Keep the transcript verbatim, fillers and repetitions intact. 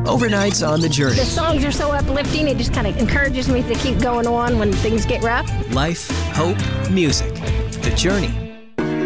Overnights on the Journey. The songs are so uplifting, it just kind of encourages me to keep going on when things get rough. Life, hope, music. The Journey.